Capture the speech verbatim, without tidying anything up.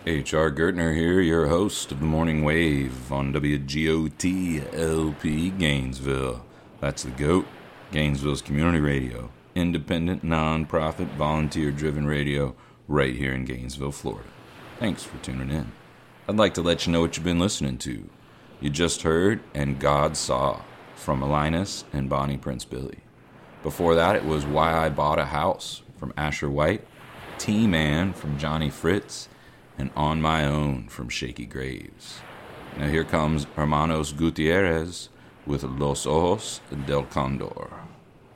H R. Gertner here, your host of the Morning Wave on W G O T L P Gainesville. That's the GOAT, Gainesville's community radio, independent, non-profit, volunteer-driven radio right here in Gainesville, Florida. Thanks for tuning in. I'd like to let you know what you've been listening to. You just heard And God Saw from Linus and Bonnie Prince Billy. Before that, it was Why I Bought a House from Asher White, T-Man from Johnny Fritz, and On My Own from Shaky Graves. Now here comes Hermanos Gutierrez with Los Ojos del Condor.